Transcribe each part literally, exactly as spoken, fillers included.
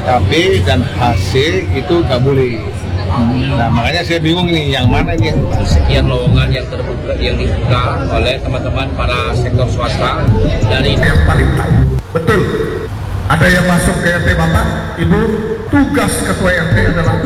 K P dan H C itu nggak boleh. Nah makanya saya bingung nih, yang mana nih? Sekian lowongan yang terbuka, yang dibuka oleh teman-teman para sektor swasta dari yang paling tahu. Betul. Ada yang masuk ke R T Bapak, Ibu, tugas ketua R T adalah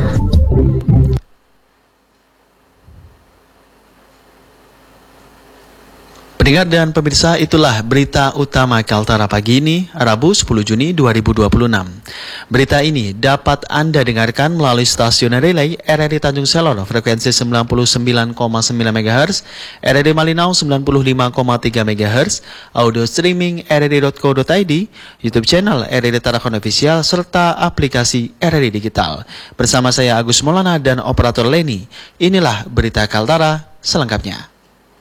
Pendengar dan pemirsa, itulah berita utama Kaltara pagi ini, Rabu sepuluh Juni dua ribu dua puluh enam. Berita ini dapat Anda dengarkan melalui stasiun relay R R I Tanjung Selor, frekuensi sembilan puluh sembilan koma sembilan megahertz, R R I Malinau sembilan puluh lima koma tiga megahertz, audio streaming r r i dot co dot i d, YouTube channel R R I Tarakan Official, serta aplikasi R R I Digital. Bersama saya Agus Maulana dan operator Leni, inilah berita Kaltara selengkapnya.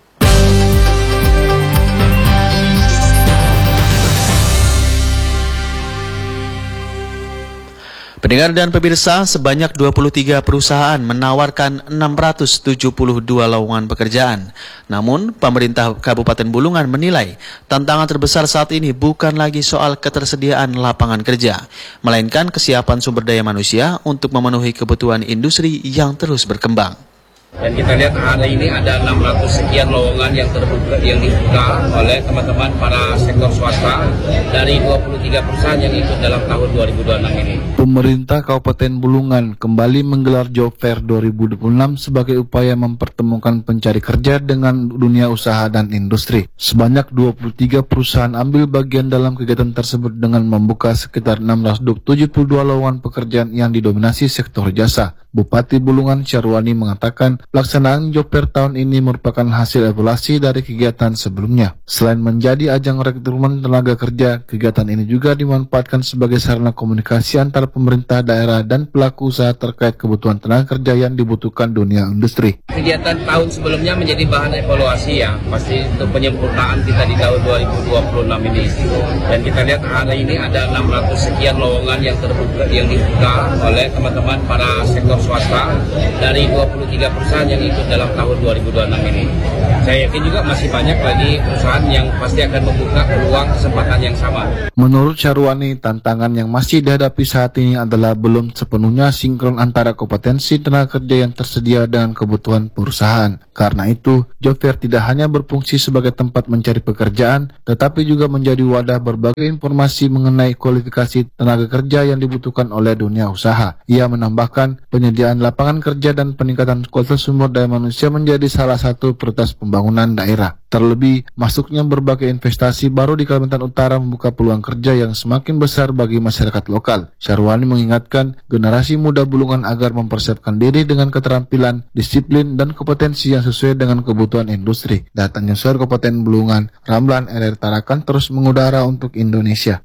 Pendengar dan pemirsa, sebanyak dua puluh tiga perusahaan menawarkan enam ratus tujuh puluh dua lowongan pekerjaan. Namun, pemerintah Kabupaten Bulungan menilai tantangan terbesar saat ini bukan lagi soal ketersediaan lapangan kerja, melainkan kesiapan sumber daya manusia untuk memenuhi kebutuhan industri yang terus berkembang. Dan kita lihat hari ini ada enam ratus sekian lowongan yang terbuka, yang dibuka oleh teman-teman para sektor swasta dari dua puluh tiga perusahaan yang ikut dalam tahun dua ribu dua puluh enam ini. Pemerintah Kabupaten Bulungan kembali menggelar Job Fair dua ribu dua puluh enam sebagai upaya mempertemukan pencari kerja dengan dunia usaha dan industri. Sebanyak dua puluh tiga perusahaan ambil bagian dalam kegiatan tersebut dengan membuka sekitar enam ratus tujuh puluh dua lowongan pekerjaan yang didominasi sektor jasa. Bupati Bulungan Syarwani mengatakan pelaksanaan Job Fair tahun ini merupakan hasil evaluasi dari kegiatan sebelumnya. Selain menjadi ajang rekrutmen tenaga kerja, kegiatan ini juga dimanfaatkan sebagai sarana komunikasi antara pemerintah daerah dan pelaku usaha terkait kebutuhan tenaga kerja yang dibutuhkan dunia industri. Kegiatan tahun sebelumnya menjadi bahan evaluasi ya, pasti untuk penyempurnaan kita di tahun dua ribu dua puluh enam ini. Dan kita lihat hari ini ada enam ratus sekian lowongan yang terbuka, yang dibuka oleh teman-teman para sektor swasta dari dua puluh tiga perusahaan yang ikut dalam tahun dua ribu dua puluh enam ini. Saya yakin juga masih banyak lagi perusahaan yang pasti akan membuka peluang kesempatan yang sama. Menurut Syarwani, tantangan yang masih dihadapi saat ini adalah belum sepenuhnya sinkron antara kompetensi tenaga kerja yang tersedia dengan kebutuhan perusahaan. Karena itu, Job Fair tidak hanya berfungsi sebagai tempat mencari pekerjaan, tetapi juga menjadi wadah berbagai informasi mengenai kualifikasi tenaga kerja yang dibutuhkan oleh dunia usaha. Ia menambahkan, penyediaan lapangan kerja dan peningkatan kualitas sumber daya manusia menjadi salah satu prioritas pembangunan daerah. Terlebih, masuknya berbagai investasi baru di Kalimantan Utara membuka peluang kerja yang semakin besar bagi masyarakat lokal. Syarwani mengingatkan generasi muda Bulungan agar mempersiapkan diri dengan keterampilan, disiplin, dan kompetensi yang sesuai dengan kebutuhan industri. Datanya Suar Kabupaten Bulungan, Ramlan R R Tarakan terus mengudara untuk Indonesia.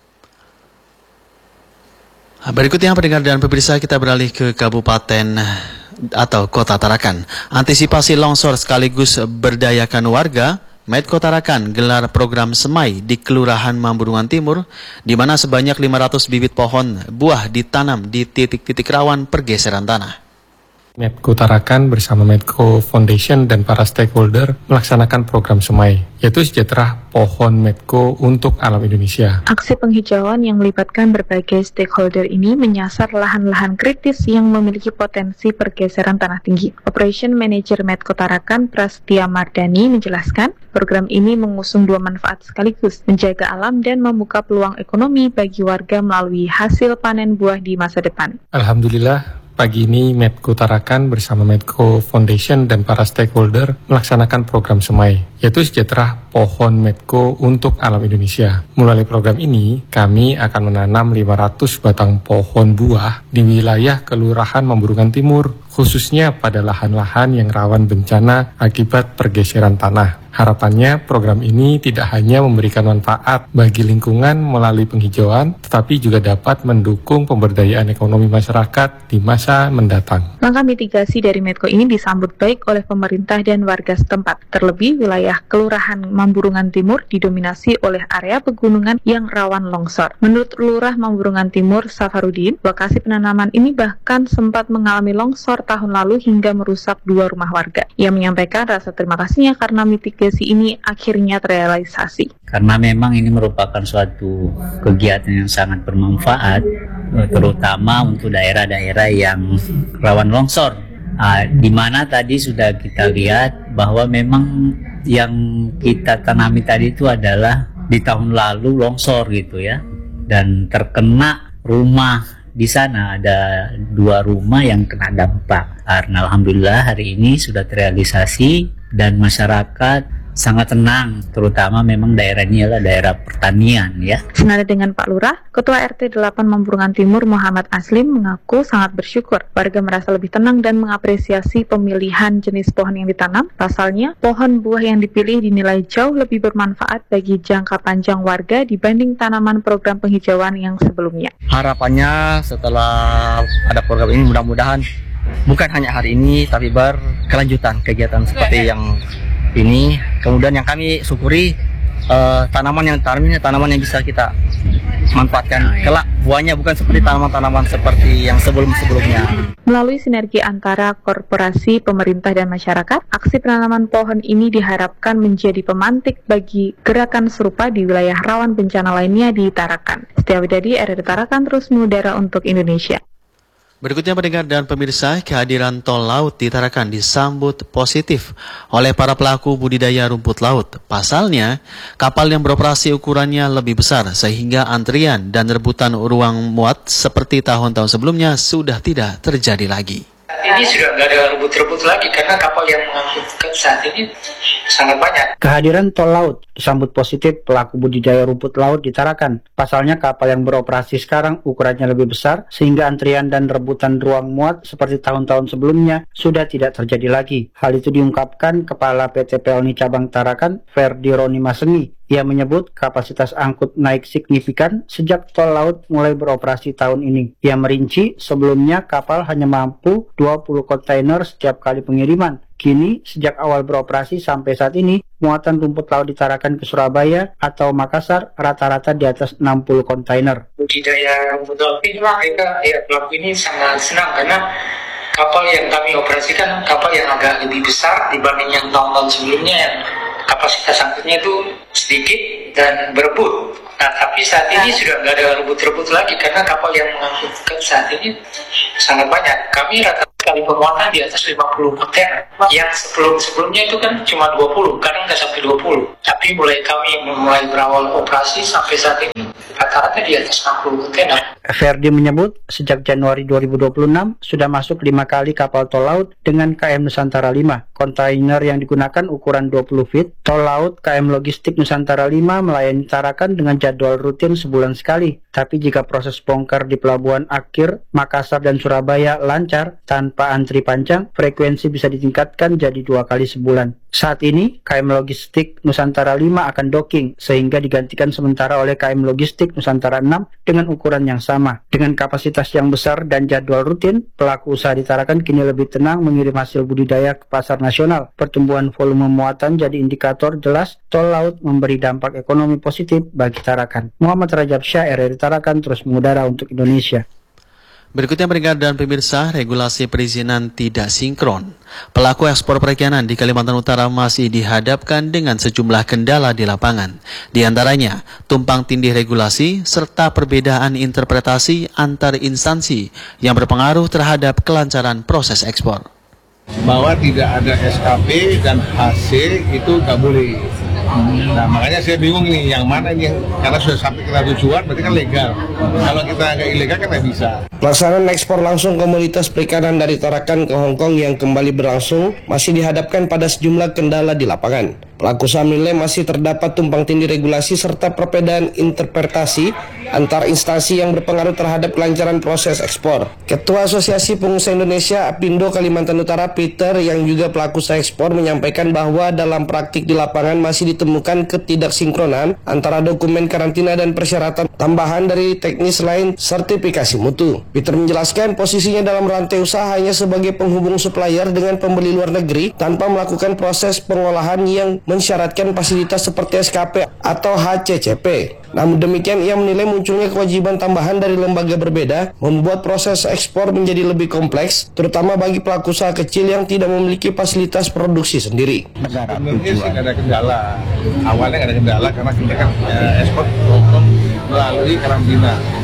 Berikutnya pendengar dan pemirsa, kita beralih ke Kabupaten atau Kota Tarakan. Antisipasi longsor sekaligus berdayakan warga, Medco Tarakan gelar program semai di Kelurahan Mamburungan Timur, di mana sebanyak lima ratus bibit pohon buah ditanam di titik-titik rawan pergeseran tanah. Medco Tarakan bersama Medco Foundation dan para stakeholder melaksanakan program semai, yaitu sejahtera pohon Medco untuk alam Indonesia. Aksi penghijauan yang melibatkan berbagai stakeholder ini menyasar lahan-lahan kritis yang memiliki potensi pergeseran tanah tinggi. Operation Manager Medco Tarakan Prastia Mardani menjelaskan, program ini mengusung dua manfaat sekaligus, menjaga alam dan membuka peluang ekonomi bagi warga melalui hasil panen buah di masa depan. Alhamdulillah, pagi ini Medco Tarakan bersama Medco Foundation dan para stakeholder melaksanakan program semai, yaitu sejahtera pohon Medco untuk alam Indonesia. Melalui program ini, kami akan menanam lima ratus batang pohon buah di wilayah Kelurahan Mamburungan Timur, khususnya pada lahan-lahan yang rawan bencana akibat pergeseran tanah. Harapannya program ini tidak hanya memberikan manfaat bagi lingkungan melalui penghijauan, tetapi juga dapat mendukung pemberdayaan ekonomi masyarakat di masa mendatang. Langkah mitigasi dari Medco ini disambut baik oleh pemerintah dan warga setempat. Terlebih wilayah Kelurahan Mamburungan Timur didominasi oleh area pegunungan yang rawan longsor. Menurut Lurah Mamburungan Timur, Safarudin, lokasi penanaman ini bahkan sempat mengalami longsor tahun lalu hingga merusak dua rumah warga. Ia menyampaikan rasa terima kasihnya karena mitigasi ini akhirnya terrealisasi. Karena memang ini merupakan suatu kegiatan yang sangat bermanfaat terutama untuk daerah-daerah yang rawan longsor. Uh, di mana tadi sudah kita lihat bahwa memang yang kita tanami tadi itu adalah di tahun lalu longsor gitu ya, dan terkena rumah di sana, ada dua rumah yang kena dampak. Karena alhamdulillah hari ini sudah terrealisasi dan masyarakat sangat tenang, terutama memang daerah ini adalah daerah pertanian ya. Senada dengan Pak Lurah, Ketua R T delapan Mamburungan Timur Muhammad Aslim mengaku sangat bersyukur. Warga merasa lebih tenang dan mengapresiasi pemilihan jenis pohon yang ditanam. Pasalnya, pohon buah yang dipilih dinilai jauh lebih bermanfaat bagi jangka panjang warga dibanding tanaman program penghijauan yang sebelumnya. Harapannya setelah ada program ini mudah-mudahan bukan hanya hari ini tapi berkelanjutan kegiatan seperti yang ini. Kemudian yang kami syukuri uh, tanaman yang tanam ini tanaman yang bisa kita manfaatkan kelak buahnya, bukan seperti tanaman-tanaman seperti yang sebelum-sebelumnya. Melalui sinergi antara korporasi, pemerintah, dan masyarakat, aksi penanaman pohon ini diharapkan menjadi pemantik bagi gerakan serupa di wilayah rawan bencana lainnya di Tarakan. Setia Widadi, R R I Tarakan, terus mengudara untuk Indonesia. Berikutnya pendengar dan pemirsa, kehadiran tol laut di Tarakan disambut positif oleh para pelaku budidaya rumput laut. Pasalnya, kapal yang beroperasi ukurannya lebih besar sehingga antrian dan rebutan ruang muat seperti tahun-tahun sebelumnya sudah tidak terjadi lagi. Saat ini sudah nggak ada rebut-rebut lagi karena kapal yang mengangkut saat ini sangat banyak. Kehadiran tol laut disambut positif pelaku budidaya rumput laut di Tarakan. Pasalnya kapal yang beroperasi sekarang ukurannya lebih besar sehingga antrian dan rebutan ruang muat seperti tahun-tahun sebelumnya sudah tidak terjadi lagi. Hal itu diungkapkan Kepala P T P L N I Cabang Tarakan, Ferdi Roni Masengi. Ia menyebut kapasitas angkut naik signifikan sejak tol laut mulai beroperasi tahun ini. Ia merinci sebelumnya kapal hanya mampu dua puluh kontainer setiap kali pengiriman. Kini, sejak awal beroperasi sampai saat ini, muatan rumput laut di Tarakan ke Surabaya atau Makassar rata-rata di atas enam puluh kontainer. Budidaya rumput laut ini, mereka ya pelaku ini sangat senang karena kapal yang kami operasikan kapal yang agak lebih besar dibanding yang tahun-tahun sebelumnya yang kapasitas angkutnya itu sedikit dan berebut. Nah, tapi saat ini sudah nggak ada rebut-rebut lagi karena kapal yang mengangkut saat ini sangat banyak. Kami rata kali pemuatan di atas lima puluh kontainer. Yang sebelum-sebelumnya itu kan cuma dua puluh, kadang nggak sampai dua puluh. Tapi mulai kami mulai berawal operasi sampai saat ini rata-rata di atas enam puluh kontainer. Ferdi menyebut sejak Januari dua ribu dua puluh enam sudah masuk lima kali kapal tol laut dengan K M Nusantara lima. Kontainer yang digunakan ukuran dua puluh feet. Tol laut K M Logistik Nusantara lima melayani Tarakan dengan jadwal rutin sebulan sekali. Tapi jika proses bongkar di pelabuhan akhir Makassar dan Surabaya lancar tanpa antri panjang, frekuensi bisa ditingkatkan jadi dua kali sebulan. Saat ini K M Logistik Nusantara lima akan docking sehingga digantikan sementara oleh K M Logistik Nusantara enam dengan ukuran yang sama. Dengan kapasitas yang besar dan jadwal rutin, pelaku usaha di Tarakan kini lebih tenang mengirim hasil budidaya ke pasar nasional. Pertumbuhan volume muatan jadi indikator jelas tol laut memberi dampak ekonomi positif bagi Tarakan. Muhammad Rajab Syah, R R I Tarakan, terus mengudara untuk Indonesia. Berikutnya pendengar dan pemirsa, regulasi perizinan tidak sinkron. Pelaku ekspor perikanan di Kalimantan Utara masih dihadapkan dengan sejumlah kendala di lapangan. Di antaranya, tumpang tindih regulasi serta perbedaan interpretasi antar instansi yang berpengaruh terhadap kelancaran proses ekspor. Bahwa tidak ada S K P dan H C itu nggak boleh. Nah makanya saya bingung nih yang mana yang karena sudah sampai ke tujuan berarti kan legal. Kalau kita nggak ilegal kan nggak bisa. Pelaksanaan ekspor langsung komoditas perikanan dari Tarakan ke Hong Kong yang kembali berlangsung masih dihadapkan pada sejumlah kendala di lapangan. Pelaku usaha menilai masih terdapat tumpang tindih regulasi serta perbedaan interpretasi antar instansi yang berpengaruh terhadap kelancaran proses ekspor. Ketua Asosiasi Pengusaha Indonesia Apindo Kalimantan Utara Peter yang juga pelaku usaha ekspor menyampaikan bahwa dalam praktik di lapangan masih ditemukan ketidaksinkronan antara dokumen karantina dan persyaratan tambahan dari teknis lain sertifikasi mutu. Peter menjelaskan posisinya dalam rantai usaha hanya sebagai penghubung supplier dengan pembeli luar negeri tanpa melakukan proses pengolahan yang mensyaratkan fasilitas seperti S K P atau H C C P. Namun demikian, ia menilai munculnya kewajiban tambahan dari lembaga berbeda membuat proses ekspor menjadi lebih kompleks, terutama bagi pelaku usaha kecil yang tidak memiliki fasilitas produksi sendiri. Sebenarnya sih ada kendala. Awalnya ada kendala karena kita kan ya, ekspor Hongkong melalui karantina.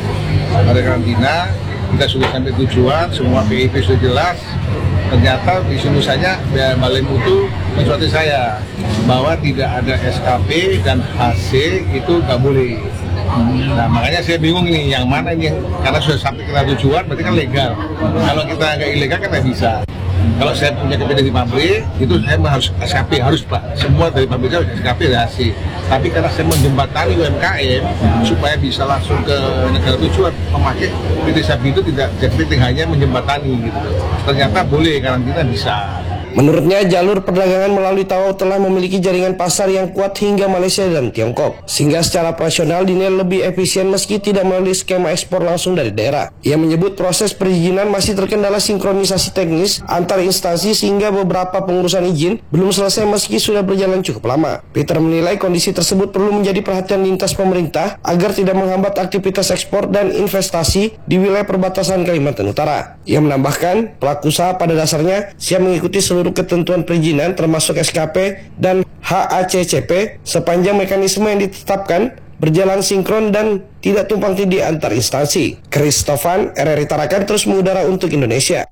ada karantina, kita sudah sampai tujuan, semua P I P sudah jelas. Ternyata di sini saja Balai Mutu mensuati saya bahwa tidak ada S K P dan H C itu nggak boleh. Nah makanya saya bingung ini yang mana ini, karena sudah sampai ke tujuan berarti kan legal. Kalau kita nggak ilegal kan nggak bisa. Kalau saya punya K P dari pabrik itu saya harus S K P, harus Pak, semua dari pabrik harus S K P dan H C. Tapi karena saya menjembatani U M K M supaya bisa langsung ke negara tujuan, memakai P T Sapi itu tidak jadi hanya menjembatani gitu. Ternyata boleh karantina bisa. Menurutnya, jalur perdagangan melalui Tawau telah memiliki jaringan pasar yang kuat hingga Malaysia dan Tiongkok, sehingga secara operasional dinilai lebih efisien meski tidak melalui skema ekspor langsung dari daerah. Ia menyebut proses perizinan masih terkendala sinkronisasi teknis antar instansi sehingga beberapa pengurusan izin belum selesai meski sudah berjalan cukup lama. Peter menilai kondisi tersebut perlu menjadi perhatian lintas pemerintah agar tidak menghambat aktivitas ekspor dan investasi di wilayah perbatasan Kalimantan Utara. Ia menambahkan, pelaku usaha pada dasarnya siap mengikuti seluruh seluruh ketentuan perizinan termasuk S K P dan H A C C P sepanjang mekanisme yang ditetapkan berjalan sinkron dan tidak tumpang tindih antar instansi. Christofan, R R I Tarakan terus mengudara untuk Indonesia.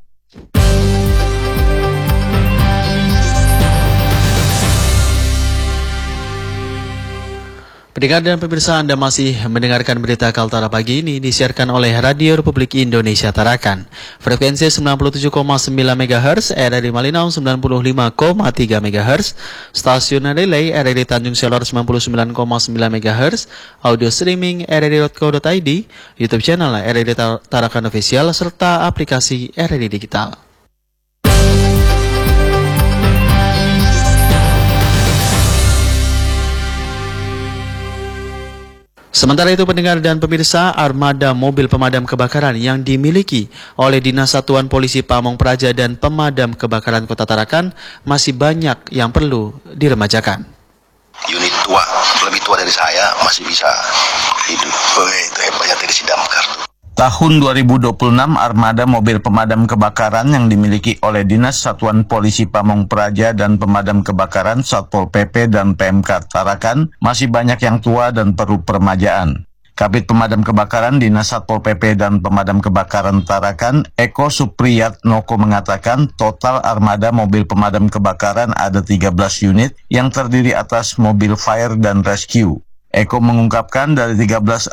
Pendengar dan pemirsa, Anda masih mendengarkan berita Kaltara pagi ini disiarkan oleh Radio Republik Indonesia Tarakan. Frekuensi sembilan puluh tujuh koma sembilan megahertz, R R I Malinau sembilan puluh lima koma tiga megahertz, stasiun relay R R I Tanjung Selor sembilan puluh sembilan koma sembilan megahertz, audio streaming r r i dot co dot i d, YouTube channel R R I Tarakan Official, serta aplikasi R R I Digital. Sementara itu, pendengar dan pemirsa, armada mobil pemadam kebakaran yang dimiliki oleh Dinas Satuan Polisi Pamong Praja dan Pemadam Kebakaran Kota Tarakan masih banyak yang perlu diremajakan. Unit tua, lebih tua dari saya, masih bisa hidup. Oh, itu hebatnya Teddy Damkar. Tahun dua ribu dua puluh enam, armada mobil pemadam kebakaran yang dimiliki oleh Dinas Satuan Polisi Pamong Praja dan Pemadam Kebakaran Satpol P P dan P M K Tarakan masih banyak yang tua dan perlu peremajaan. Kabid Pemadam Kebakaran Dinas Satpol P P dan Pemadam Kebakaran Tarakan, Eko Supriyatnoko mengatakan total armada mobil pemadam kebakaran ada tiga belas unit yang terdiri atas mobil fire dan rescue. Eko mengungkapkan dari tiga belas